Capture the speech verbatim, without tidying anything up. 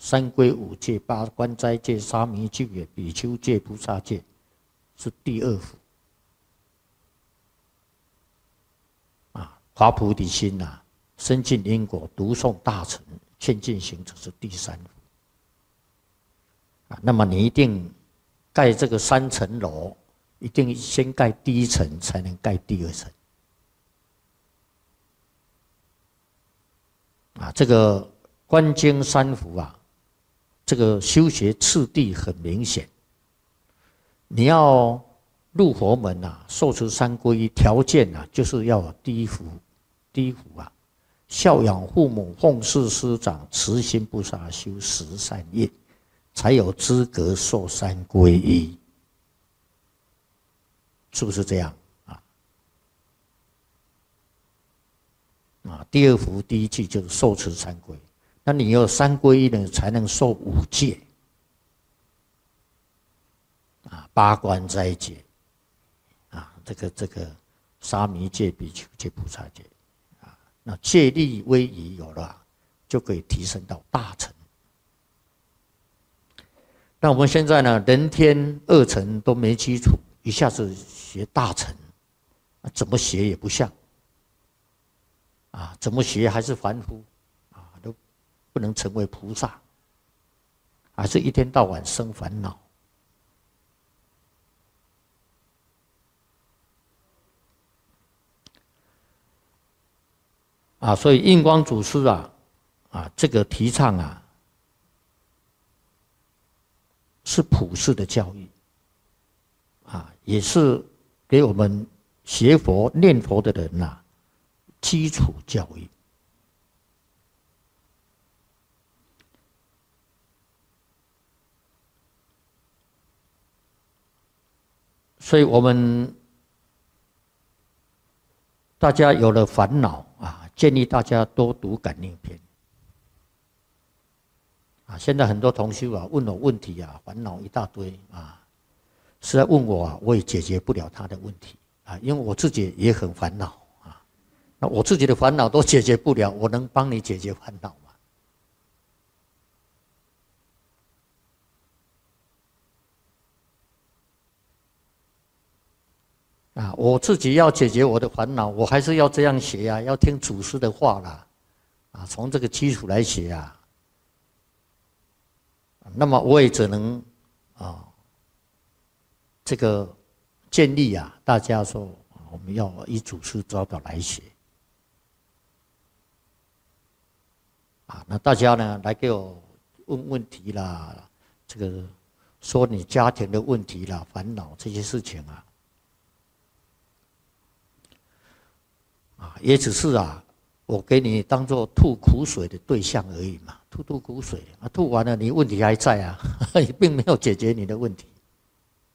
三皈五戒、八关斋戒、沙弥戒、比丘戒、菩萨戒是第二福。啊，发菩提心啊，深尽因果，读诵大乘，劝进行者是第三福。啊，那么你一定盖这个三层楼，一定先盖第一层，才能盖第二层。啊，这个观经三福啊，这个修学次第很明显。你要入佛门啊，受持三皈依，条件啊，就是要有第一福，第一福啊，孝养父母，奉事师长，慈心不杀，修十善业，才有资格受三皈依，是不是这样啊？啊，第二福第一句就是受持三皈，那你有三皈依呢，才能受五戒，啊，八关斋戒，啊，这个这个沙弥戒、比丘戒、菩萨戒，啊，那戒律威仪有了，就可以提升到大乘。那我们现在呢，人天二乘都没基础，一下子学大乘，怎么学也不像。啊，怎么学还是凡夫，啊，都不能成为菩萨，还是一天到晚生烦恼。啊，所以印光祖师啊，啊，这个提倡啊，是普世的教育，啊，也是给我们学佛念佛的人呐、啊。基础教育，所以我们大家有了烦恼啊，建议大家多读感应篇啊。现在很多同修啊问我问题啊，烦恼一大堆啊，是在问我啊，我也解决不了他的问题啊，因为我自己也很烦恼。那我自己的烦恼都解决不了，我能帮你解决烦恼吗？啊，我自己要解决我的烦恼，我还是要这样学啊，要听祖师的话啦，啊，从这个基础来学啊。那么我也只能啊，这个建议啊，大家说我们要以祖师教导来学。啊，那大家呢来给我问问题啦，这个说你家庭的问题啦、烦恼这些事情啊，啊，也只是啊，我给你当做吐苦水的对象而已嘛，吐吐苦水啊，吐完了你问题还在啊，并没有解决你的问题。